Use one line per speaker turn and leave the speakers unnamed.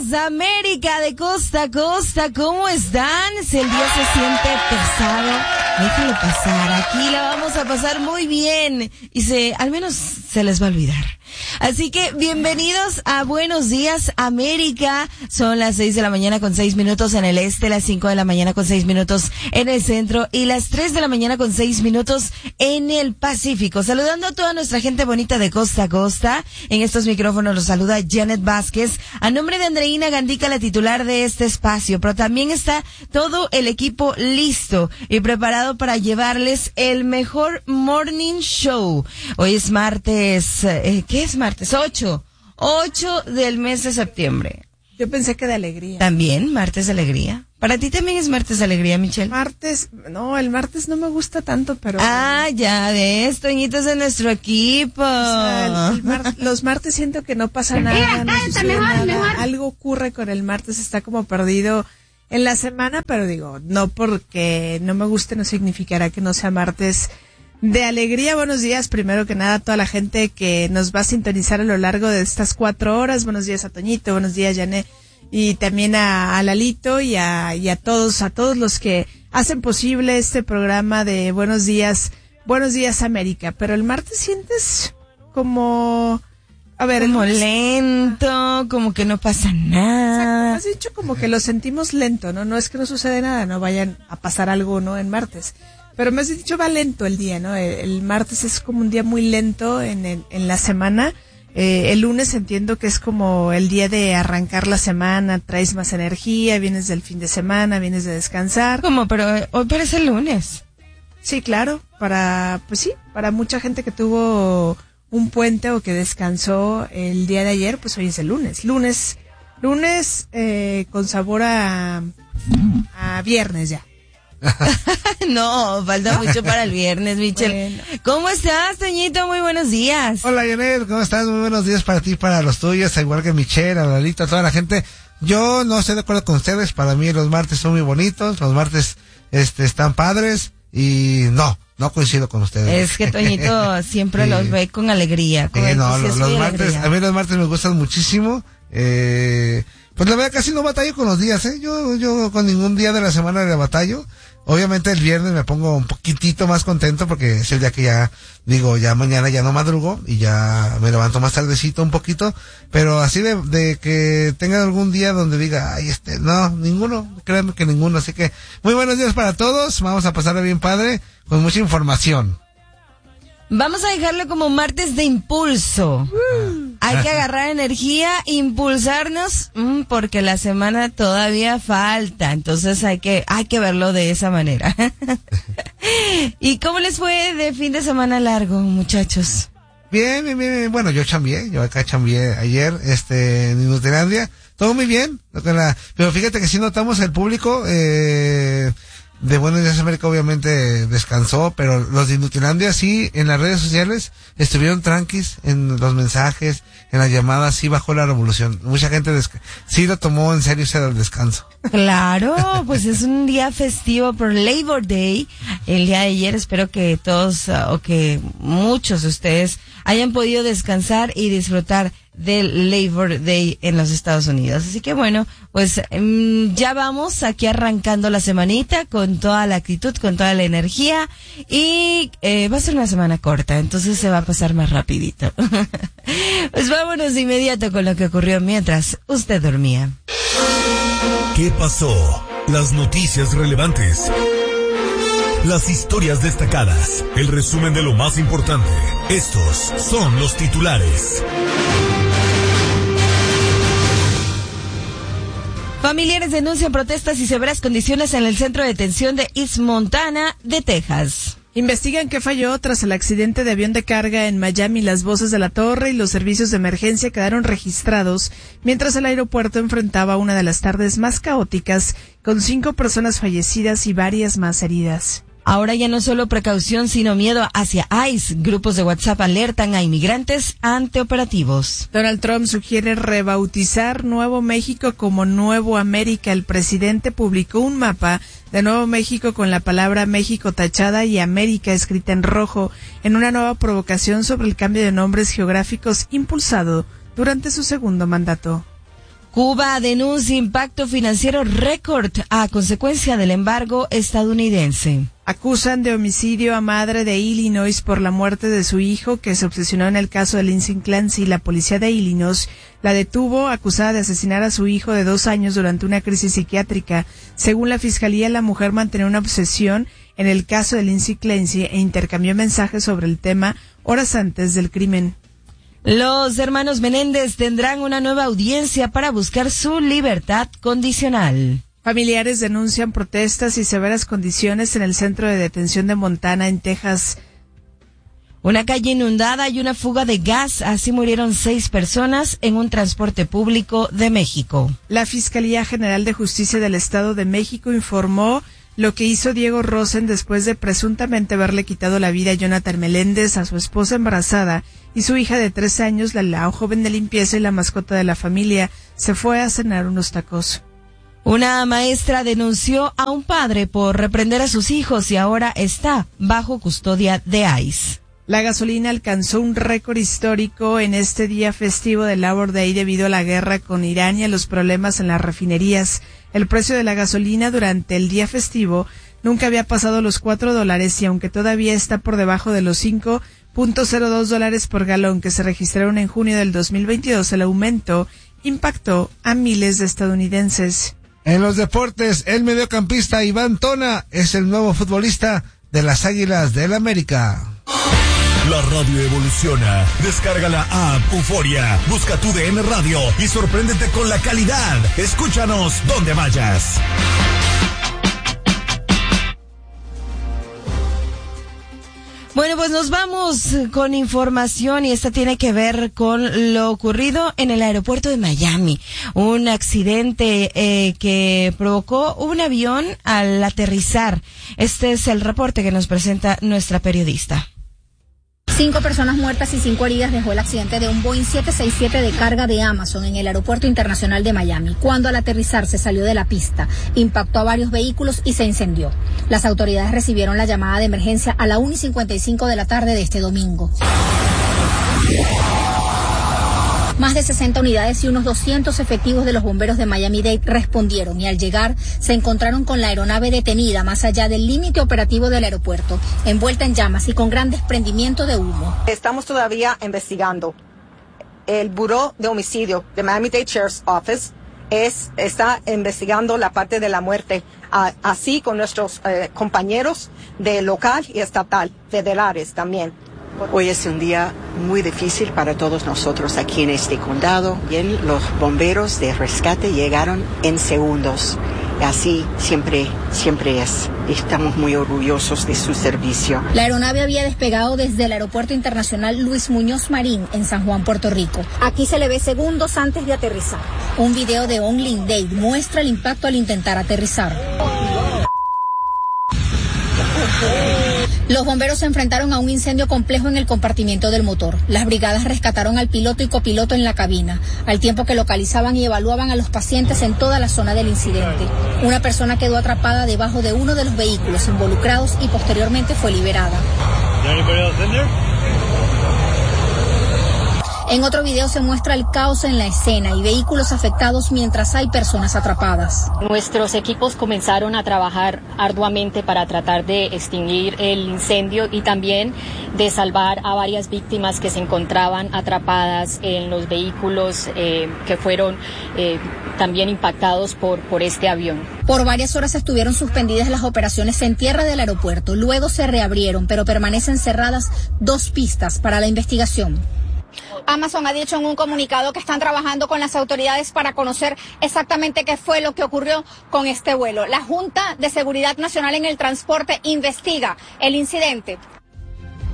América de costa a costa, ¿cómo están? Si el día se siente pesado, déjenlo pasar, aquí la vamos a pasar muy bien y al menos se les va a olvidar. Así que bienvenidos a Buenos Días América. Son las 6 de la mañana con 6 minutos en el este, las 5 de la mañana con 6 minutos en el centro y las 3 de la mañana con 6 minutos en el Pacífico. Saludando a toda nuestra gente bonita de costa a costa. En estos micrófonos los saluda Janet Vázquez. A nombre de Andreina Gandica, la titular de este espacio. Pero también está todo el equipo listo y preparado para llevarles el mejor morning show. Hoy es martes, ¿qué es martes? 8 del mes de septiembre.
Yo pensé que de alegría.
También, martes de alegría. ¿Para ti también es martes de alegría, Michelle?
El martes no me gusta tanto, pero...
Ah, ya ves, Toñito es de nuestro equipo.
O sea, los martes siento que no pasa nada, no sucede nada. Algo ocurre con el martes, está como perdido en la semana, pero digo, no porque no me guste no significará que no sea martes de alegría. Buenos días, primero que nada, a toda la gente que nos va a sintonizar a lo largo de estas 4 horas. Buenos días a Toñito, buenos días, Janet, y también a Lalito y a todos los que hacen posible este programa de Buenos Días América. Pero el martes sientes como...
como lento, como que no pasa nada.
Exacto, has dicho como que lo sentimos lento, ¿no? No es que no sucede nada, no vayan a pasar algo, ¿no? En martes. Pero me has dicho va lento el día, ¿no? El martes es como un día muy lento en la semana. El lunes entiendo que es como el día de arrancar la semana, traes más energía, vienes del fin de semana, vienes de descansar.
¿Cómo? Pero hoy parece el lunes.
Sí, claro, para mucha gente que tuvo un puente o que descansó el día de ayer, pues hoy es el lunes. Lunes con sabor a viernes ya.
No, falta mucho para el viernes, Michelle. Bueno. ¿Cómo estás, Toñito? Muy buenos días.
Hola, Janet, ¿cómo estás? Muy buenos días para ti y para los tuyos, igual que Michelle, a Lalito, a toda la gente. Yo no estoy de acuerdo con ustedes, para mí los martes son muy bonitos, los martes están padres y no coincido con ustedes.
Es que Toñito siempre los ve con alegría.
Los martes, a mí los martes me gustan muchísimo. Pues la verdad casi no batallo con los días, yo con ningún día de la semana le batallo. Obviamente el viernes me pongo un poquitito más contento porque es el día que ya digo, ya mañana ya no madrugo y ya me levanto más tardecito un poquito, pero así de que tenga algún día donde diga, no, ninguno, créanme que ninguno, así que muy buenos días para todos, vamos a pasarla bien padre, con mucha información.
Vamos a dejarlo como martes de impulso. Hay que agarrar energía, impulsarnos, porque la semana todavía falta. Entonces hay que verlo de esa manera. ¿Y cómo les fue de fin de semana largo, muchachos?
Bien. Bueno, yo acá chambié ayer, en Inutilandia. Todo muy bien. Pero fíjate que sí notamos el público, de Buenos Días América obviamente descansó, pero los de Inutilandia sí, en las redes sociales estuvieron tranquis, en los mensajes, en las llamadas, sí bajó la revolución. Mucha gente sí lo tomó en serio ese descanso.
Claro, pues es un día festivo por Labor Day. El día de ayer espero que todos, o que muchos de ustedes hayan podido descansar y disfrutar del Labor Day en los Estados Unidos. Así que bueno, pues ya vamos aquí arrancando la semanita con toda la actitud, con toda la energía y va a ser una semana corta, entonces se va a pasar más rapidito. Pues vámonos de inmediato con lo que ocurrió mientras usted dormía.
¿Qué pasó? Las noticias relevantes. Las historias destacadas. El resumen de lo más importante. Estos son los titulares.
Familiares denuncian protestas y severas condiciones en el centro de detención de East Montana de Texas.
Investigan qué falló tras el accidente de avión de carga en Miami. Las voces de la torre y los servicios de emergencia quedaron registrados mientras el aeropuerto enfrentaba una de las tardes más caóticas, con 5 personas fallecidas y varias más heridas.
Ahora ya no solo precaución, sino miedo hacia ICE. Grupos de WhatsApp alertan a inmigrantes ante operativos.
Donald Trump sugiere rebautizar Nuevo México como Nuevo América. El presidente publicó un mapa de Nuevo México con la palabra México tachada y América escrita en rojo, en una nueva provocación sobre el cambio de nombres geográficos impulsado durante su segundo mandato.
Cuba denuncia impacto financiero récord a consecuencia del embargo estadounidense.
Acusan de homicidio a madre de Illinois por la muerte de su hijo, que se obsesionó en el caso de Lindsey Clancy. La policía de Illinois la detuvo acusada de asesinar a su hijo de 2 años durante una crisis psiquiátrica. Según la fiscalía, la mujer mantenía una obsesión en el caso de Lindsey Clancy e intercambió mensajes sobre el tema horas antes del crimen.
Los hermanos Menéndez tendrán una nueva audiencia para buscar su libertad condicional.
Familiares denuncian protestas y severas condiciones en el centro de detención de Montana, en Texas.
Una calle inundada y una fuga de gas, así murieron 6 personas en un transporte público de México.
La Fiscalía General de Justicia del Estado de México informó lo que hizo Diego Rosen después de presuntamente haberle quitado la vida a Jonathan Meléndez, a su esposa embarazada y su hija de 13 años, la joven de limpieza y la mascota de la familia. Se fue a cenar unos tacos.
Una maestra denunció a un padre por reprender a sus hijos y ahora está bajo custodia de ICE.
La gasolina alcanzó un récord histórico en este día festivo del Labor Day debido a la guerra con Irán y a los problemas en las refinerías. El precio de la gasolina durante el día festivo nunca había pasado los $4 y aunque todavía está por debajo de los $5.02 por galón que se registraron en junio del 2022, el aumento impactó a miles de estadounidenses.
En los deportes, el mediocampista Iván Tona es el nuevo futbolista de las Águilas del América.
La radio evoluciona. Descarga la app Euforia, busca tu DN Radio y sorpréndete con la calidad. Escúchanos donde vayas.
Bueno, pues nos vamos con información y esta tiene que ver con lo ocurrido en el aeropuerto de Miami. Un accidente que provocó un avión al aterrizar. Este es el reporte que nos presenta nuestra periodista.
5 personas muertas y 5 heridas dejó el accidente de un Boeing 767 de carga de Amazon en el Aeropuerto Internacional de Miami, cuando al aterrizar se salió de la pista, impactó a varios vehículos y se incendió. Las autoridades recibieron la llamada de emergencia a la 1:55 de la tarde de este domingo. Más de 60 unidades y unos 200 efectivos de los bomberos de Miami-Dade respondieron y al llegar se encontraron con la aeronave detenida más allá del límite operativo del aeropuerto, envuelta en llamas y con gran desprendimiento de humo.
Estamos todavía investigando. El Buró de Homicidio de Miami-Dade Sheriff's Office está investigando la parte de la muerte, así con nuestros compañeros de local y estatal, federales también.
Hoy es un día muy difícil para todos nosotros aquí en este condado. Bien, los bomberos de rescate llegaron en segundos. Así siempre es. Estamos muy orgullosos de su servicio.
La aeronave había despegado desde el Aeropuerto Internacional Luis Muñoz Marín en San Juan, Puerto Rico. Aquí se le ve segundos antes de aterrizar. Un video de Only Dade muestra el impacto al intentar aterrizar. Los bomberos se enfrentaron a un incendio complejo en el compartimiento del motor. Las brigadas rescataron al piloto y copiloto en la cabina, al tiempo que localizaban y evaluaban a los pacientes en toda la zona del incidente. Una persona quedó atrapada debajo de uno de los vehículos involucrados y posteriormente fue liberada. En otro video se muestra el caos en la escena y vehículos afectados mientras hay personas atrapadas.
Nuestros equipos comenzaron a trabajar arduamente para tratar de extinguir el incendio y también de salvar a varias víctimas que se encontraban atrapadas en los vehículos que fueron también impactados por este avión.
Por varias horas estuvieron suspendidas las operaciones en tierra del aeropuerto. Luego se reabrieron, pero permanecen cerradas 2 pistas para la investigación.
Amazon ha dicho en un comunicado que están trabajando con las autoridades para conocer exactamente qué fue lo que ocurrió con este vuelo. La Junta de Seguridad Nacional en el Transporte investiga el incidente